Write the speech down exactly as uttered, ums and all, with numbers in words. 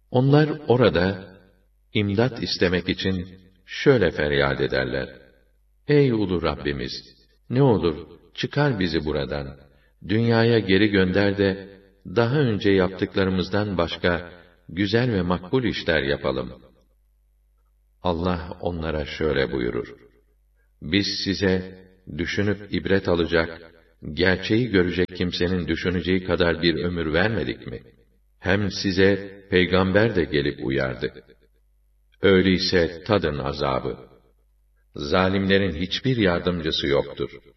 Onlar orada imdat istemek için şöyle feryat ederler: Ey ulu Rabbimiz! Ne olur çıkar bizi buradan. Dünyaya geri gönder de daha önce yaptıklarımızdan başka güzel ve makbul işler yapalım. Allah onlara şöyle buyurur: Biz size düşünüp ibret alacak, gerçeği görecek kimsenin düşüneceği kadar bir ömür vermedik mi? Hem size peygamber de gelip uyardı. Öyleyse tadın azabı. Zalimlerin hiçbir yardımcısı yoktur.